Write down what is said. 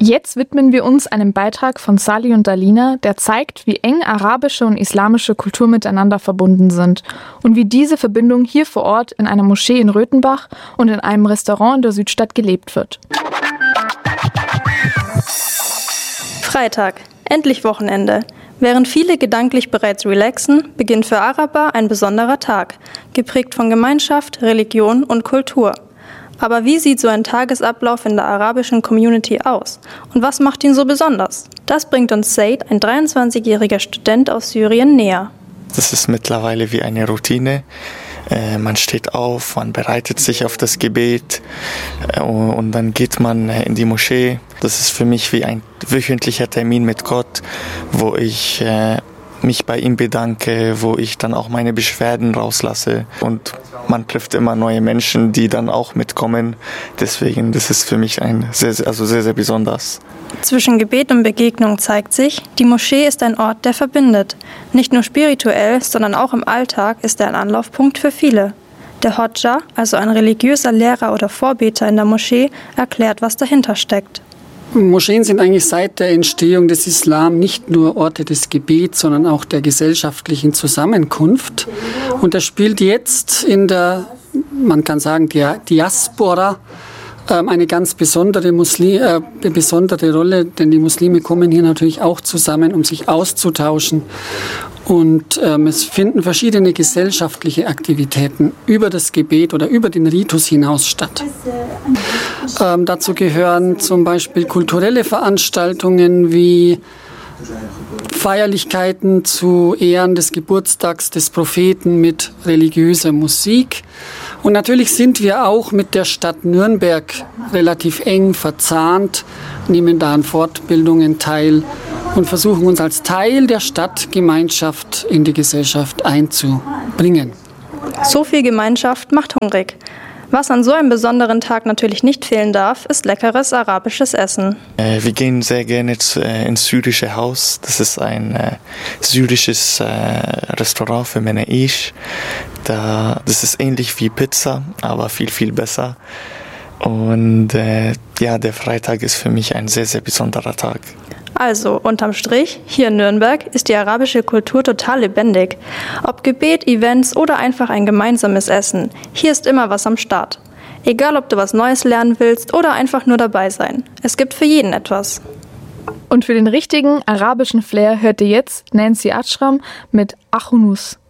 Jetzt widmen wir uns einem Beitrag von Sali und Alina, der zeigt, wie eng arabische und islamische Kultur miteinander verbunden sind und wie diese Verbindung hier vor Ort in einer Moschee in Röthenbach und in einem Restaurant in der Südstadt gelebt wird. Freitag, endlich Wochenende. Während viele gedanklich bereits relaxen, beginnt für Araber ein besonderer Tag, geprägt von Gemeinschaft, Religion und Kultur. Aber wie sieht so ein Tagesablauf in der arabischen Community aus? Und was macht ihn so besonders? Das bringt uns Said, ein 23-jähriger Student aus Syrien, näher. Das ist mittlerweile wie eine Routine. Man steht auf, man bereitet sich auf das Gebet und dann geht man in die Moschee. Das ist für mich wie ein wöchentlicher Termin mit Gott, wo ich mich bei ihm bedanke, wo ich dann auch meine Beschwerden rauslasse. Und man trifft immer neue Menschen, die dann auch mitkommen. Deswegen, das ist für mich sehr, sehr besonders. Zwischen Gebet und Begegnung zeigt sich, die Moschee ist ein Ort, der verbindet. Nicht nur spirituell, sondern auch im Alltag ist er ein Anlaufpunkt für viele. Der Hodja, also ein religiöser Lehrer oder Vorbeter in der Moschee, erklärt, was dahinter steckt. Moscheen sind eigentlich seit der Entstehung des Islam nicht nur Orte des Gebets, sondern auch der gesellschaftlichen Zusammenkunft. Und das spielt jetzt in der, man kann sagen, der Diaspora eine ganz besondere Rolle, denn die Muslime kommen hier natürlich auch zusammen, um sich auszutauschen. Und es finden verschiedene gesellschaftliche Aktivitäten über das Gebet oder über den Ritus hinaus statt. Dazu gehören zum Beispiel kulturelle Veranstaltungen wie Feierlichkeiten zu Ehren des Geburtstags des Propheten mit religiöser Musik. Und natürlich sind wir auch mit der Stadt Nürnberg relativ eng verzahnt, nehmen da an Fortbildungen teil und versuchen uns als Teil der Stadtgemeinschaft in die Gesellschaft einzubringen. So viel Gemeinschaft macht hungrig. Was an so einem besonderen Tag natürlich nicht fehlen darf, ist leckeres arabisches Essen. Wir gehen sehr gerne ins syrische Haus. Das ist ein syrisches Restaurant für Menaish. Das ist ähnlich wie Pizza, aber viel, viel besser. Und der Freitag ist für mich ein sehr, sehr besonderer Tag. Also, unterm Strich, hier in Nürnberg ist die arabische Kultur total lebendig. Ob Gebet, Events oder einfach ein gemeinsames Essen, hier ist immer was am Start. Egal, ob du was Neues lernen willst oder einfach nur dabei sein. Es gibt für jeden etwas. Und für den richtigen arabischen Flair hört ihr jetzt Nancy Ajram mit Achunus.